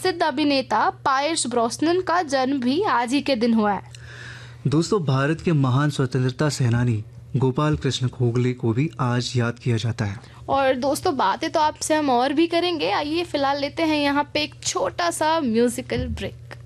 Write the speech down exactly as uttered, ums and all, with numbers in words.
प्रसिद्ध अभिनेता pierce Brosnan का जन्म भी आज ही के दिन हुआ है। दोस्तों, भारत के महान स्वतंत्रता सेनानी गोपाल कृष्ण गोखले को भी आज याद किया जाता है। और दोस्तों, बातें तो आपसे हम और भी करेंगे। आइए फिलहाल लेते हैं यहाँ पे एक छोटा सा म्यूजिकल ब्रेक।